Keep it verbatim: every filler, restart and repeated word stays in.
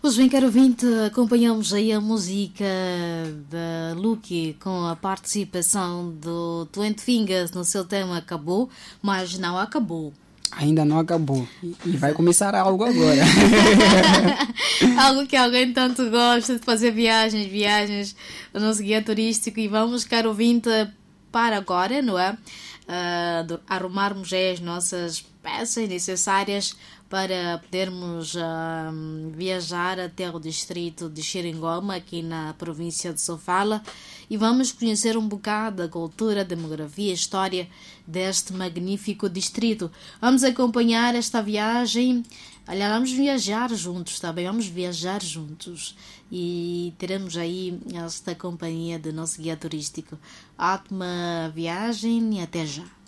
Pois bem, caro ouvinte, acompanhamos aí a música da Lucky com a participação do Twenty Fingers no seu tema Acabou, mas não acabou. Ainda não acabou. E, e vai começar algo agora. Algo que alguém tanto gosta de fazer viagens, viagens, o nosso guia turístico. E vamos, caro ouvinte, para agora, não é? Uh, arrumarmos aí as nossas peças necessárias para podermos uh, viajar até o distrito de Xeringoma, aqui na província de Sofala, e vamos conhecer um bocado da cultura, demografia, história deste magnífico distrito. Vamos acompanhar esta viagem. Olha, vamos viajar juntos, tá bem? Vamos viajar juntos e teremos aí esta companhia do nosso guia turístico. Ótima viagem e até já.